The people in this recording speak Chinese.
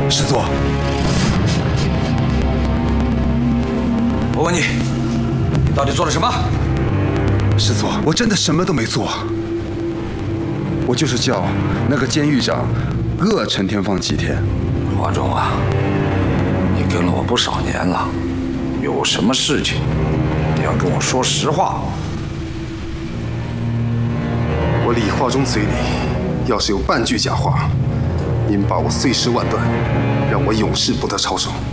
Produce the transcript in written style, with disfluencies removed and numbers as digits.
师座， 我问你，你到底做了什么？ 师座，我真的什么都没做，我就是叫那个监狱长饿陈天放几天。 华忠啊，你跟了我不少年了，有什么事情你要跟我说实话。 我李化忠嘴里要是有半句假话，您把我碎尸万段，让我永世不得超生。